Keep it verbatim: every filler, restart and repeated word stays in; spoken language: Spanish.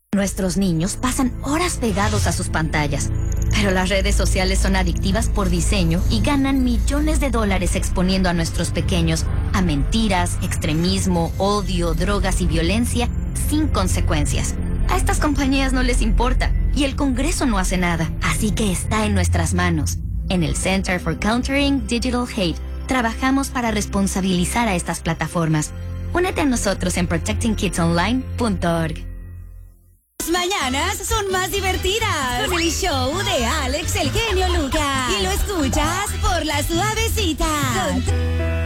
Nuestros niños pasan horas pegados a sus pantallas, pero las redes sociales son adictivas por diseño y ganan millones de dólares exponiendo a nuestros pequeños a mentiras, extremismo, odio, drogas y violencia sin consecuencias. A estas compañías no les importa y el Congreso no hace nada, así que está en nuestras manos. En el Center for Countering Digital Hate, trabajamos para responsabilizar a estas plataformas. Únete a nosotros en protecting kids online punto org. Las mañanas son más divertidas con el show de Alex el Genio Lucas y lo escuchas por La Suavecita. Con